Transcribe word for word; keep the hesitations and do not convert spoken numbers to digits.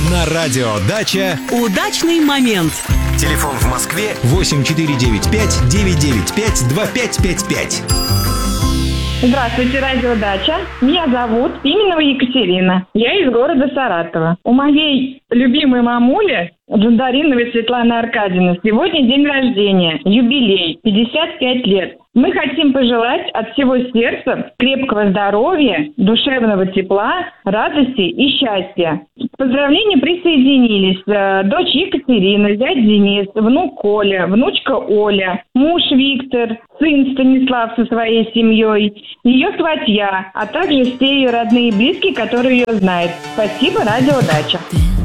На радио «Дача» удачный момент. Телефон в Москве восемь четыре девять пять девять девять пять два пять пять пять. Здравствуйте, радио «Дача». Меня зовут Пименова Екатерина. Я из города Саратова. У моей любимой мамули, Джандариновой Светланы Аркадьевны, сегодня день рождения, юбилей, пятьдесят пять лет. Мы хотим пожелать от всего сердца крепкого здоровья, душевного тепла, радости и счастья. К поздравлению присоединились э, дочь Екатерина, зять Денис, внук Коля, внучка Оля, муж Виктор, сын Станислав со своей семьей, ее сватья, а также все ее родные и близкие, которые ее знают. Спасибо, радио «Дача».